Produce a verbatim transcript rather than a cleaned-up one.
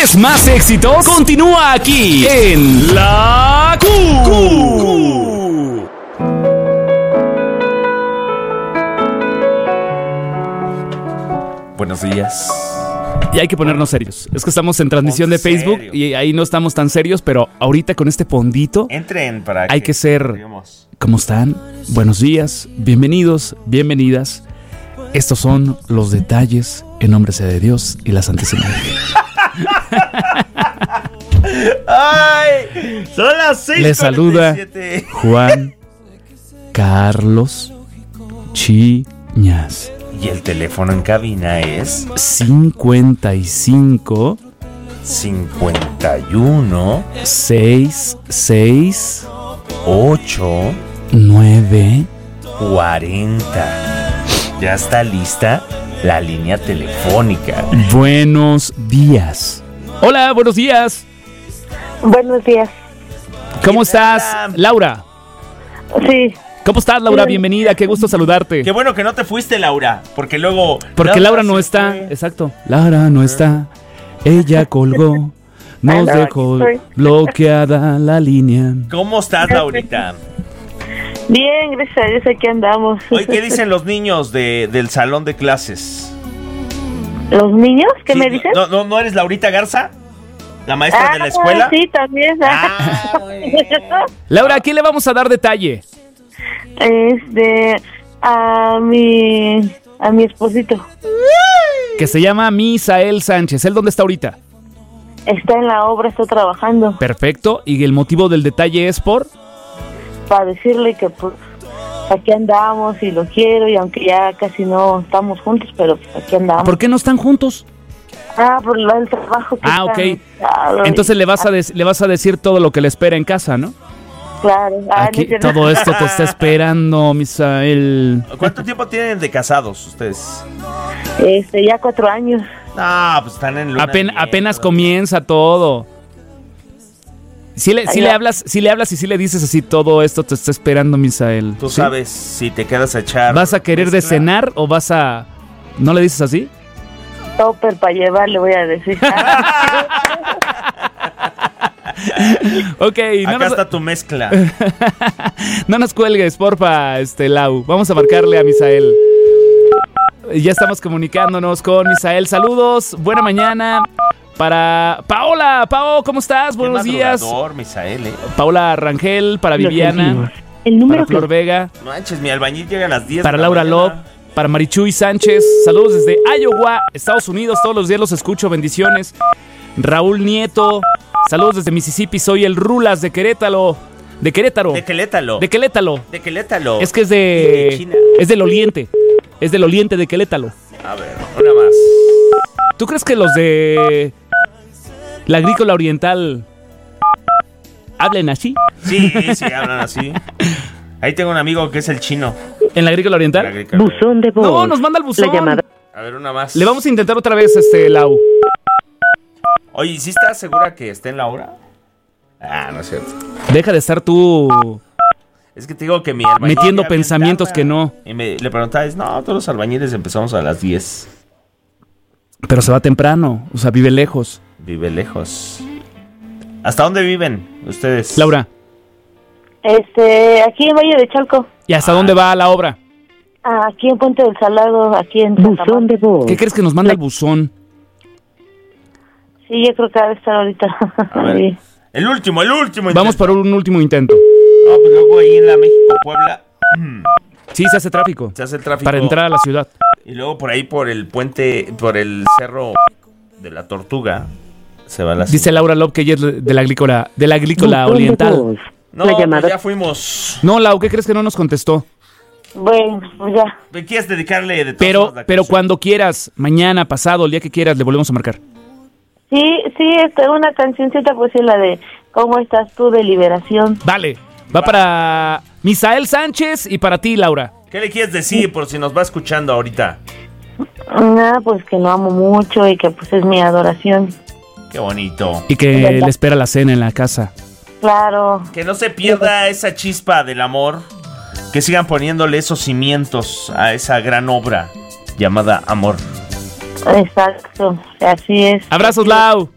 ¿Quieres más éxitos? Continúa aquí en La Q. Q. Buenos días. Y hay que ponernos serios. Es que estamos en transmisión de Facebook y ahí no estamos tan serios, pero ahorita con este fondito Entren para hay que, que ser... digamos. ¿Cómo están? Buenos días, bienvenidos, bienvenidas. Estos son los detalles en nombre sea de Dios y la Santísima Virgen. ¡Ay! Son las seis. Les saluda Juan Carlos Chiñas. Y el teléfono en cabina es cincuenta y cinco cincuenta y uno sesenta y seis ocho nueve cuarenta. Ya está lista la línea telefónica. Buenos días. Hola, buenos días. Buenos días. ¿Cómo estás, Laura? Sí. ¿Cómo estás, Laura? Bienvenida, qué gusto saludarte. Qué bueno que no te fuiste, Laura, porque luego... Porque Laura, Laura no se está, fue. exacto. Laura no está, ella colgó, nos Hola, dejó aquí estoy. bloqueada la línea. ¿Cómo estás, Laurita? Bien, gracias a Dios, aquí andamos. Oye, ¿qué dicen los niños de, del salón de clases? ¿Los niños? ¿Qué Sí, me dicen? ¿No, no, ¿No eres Laurita Garza? ¿La maestra Ah, de la escuela? Sí, también. Ah, muy bien. Laura, ¿a quién le vamos a dar detalle? Este, a mi, a mi esposito. Que se llama Misael Sánchez. ¿Él dónde está ahorita? Está en la obra, está trabajando. Perfecto. ¿Y el motivo del detalle es por? Para decirle que pues aquí andamos y lo quiero, y aunque ya casi no estamos juntos, pero pues aquí andamos. ¿Por qué no están juntos? Ah, por lo del trabajo que Ah, está ok. pesado y- Entonces le vas a de- le vas a decir todo lo que le espera en casa, ¿no? Claro. Ah, Aquí, no es cierto. todo esto te está esperando, Misael. ¿Cuánto tiempo tienen de casados ustedes? Este, ya cuatro años. Ah, pues están en luna Apen- de miel, apenas todavía. comienza todo. Si le, si Ay, le ya. hablas, si le hablas y si le dices así, todo esto te está esperando, Misael. Tú ¿Sí? sabes si te quedas a echar. ¿Vas a querer de mezcla. cenar o vas a...? ¿No le dices así? Topper para llevar, le voy a decir. Ok, no Acá nos, está tu mezcla. no nos cuelgues, porfa, este, Lau. Vamos a marcarle a Misael. Ya estamos comunicándonos con Misael. Saludos, buena mañana para Paola. Pao, ¿cómo estás? Buenos Qué días. madrugador, Misael, ¿eh? Paola Rangel, para Viviana, El número para Flor Vega, No manches, mi albañil llega a las diez. para de la Laura mañana. Lop, para Marichuy Sánchez. Saludos desde Iowa, Estados Unidos. Todos los días los escucho. Bendiciones. Raúl Nieto. Saludos desde Mississippi. Soy el Rulas de Querétaro. De Querétaro. De Querétalo. De Querétaro. De Querétalo. Es que es De de... China. Es del Oriente. Es del Oriente de Querétaro. A ver, una más. ¿Tú crees que los de la Agrícola Oriental hablen así? Sí, sí, hablan así. Ahí tengo un amigo que es el chino. ¿En la Agrícola La Oriental? agrícola. Buzón de voz. No, nos manda el buzón. La llamada. A ver, una más. Le vamos a intentar otra vez, este, Lau. Oye, ¿y ¿sí estás segura que esté en la hora? Ah, no es cierto. Deja de estar tú Es que te digo que mi albañil metiendo llega bien pensamientos tarde. que no. Y me, le preguntaba, no, todos los albañiles empezamos a las diez. Pero se va temprano, o sea, vive lejos. Vive lejos. ¿Hasta dónde viven ustedes? Laura, Este, aquí en Valle de Chalco. ¿y hasta dónde va la obra? Aquí en Puente del Salado, aquí en Santa Buzón de voz. ¿Qué crees que nos manda el buzón? Sí, yo creo que va a estar ahorita. A ver. Ahí. El último, el último. Vamos intento. por un último intento. No, pues luego ahí en la México-Puebla Sí, se hace tráfico se hace el tráfico. para entrar a la ciudad. Y luego por ahí por el puente, por el cerro de la Tortuga, se va la Dice Laura Lop que ella es de la agrícola, de la agrícola Buzón de oriental. voz. No, La pues llamada. ya fuimos. No, Lau, ¿qué crees que no nos contestó? Bueno, pues ya. ¿Me quieres dedicarle de todas Pero, formas la pero canción? cuando quieras, mañana, pasado, el día que quieras, le volvemos a marcar. Sí, sí, este, una cancioncita, pues sí, la de ¿Cómo estás tú? De Liberación. Vale, va para Misael Sánchez y para ti, Laura. ¿Qué le quieres decir por si nos va escuchando ahorita? Nada, pues que lo amo mucho y que pues es mi adoración. Qué bonito. Y que le espera la cena en la casa. Claro. Que no se pierda esa chispa del amor. Que sigan poniéndole esos cimientos a esa gran obra llamada amor. Exacto, así es. Abrazos, Lau.